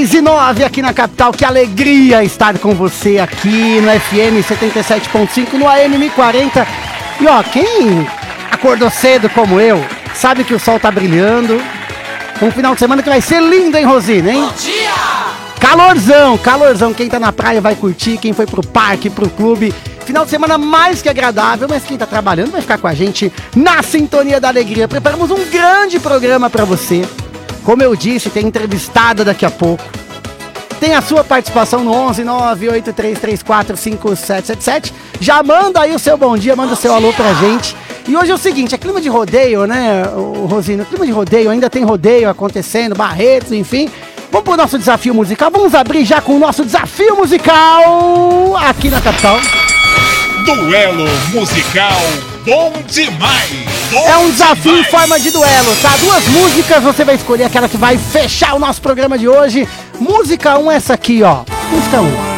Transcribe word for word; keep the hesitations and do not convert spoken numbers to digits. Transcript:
dez e nove aqui na capital. Que alegria estar com você aqui no F M setenta e sete ponto cinco, no A M mil e quarenta. E ó, quem acordou cedo como eu, sabe que o sol tá brilhando. Um final de semana que vai ser lindo, hein, Rosina, hein? Bom dia! Calorzão, calorzão. Quem tá na praia vai curtir, quem foi pro parque, pro clube. Final de semana mais que agradável, mas quem tá trabalhando vai ficar com a gente na sintonia da alegria. Preparamos um grande programa pra você. Como eu disse, tem entrevistada daqui a pouco. Tem a sua participação no onze nove oito três três quatro cinco sete sete sete. Já manda aí o seu bom dia, manda o seu alô pra gente. E hoje é o seguinte, é clima de rodeio, né, Rosina? Clima de rodeio, ainda tem rodeio acontecendo, Barretos, enfim. Vamos pro nosso desafio musical. Vamos abrir já com o nosso desafio musical aqui na capital. Duelo musical bom demais! Bom é um desafio demais. Em forma de duelo, tá? Duas músicas, você vai escolher aquela que vai fechar o nosso programa de hoje. Música um, essa aqui, ó. Música um.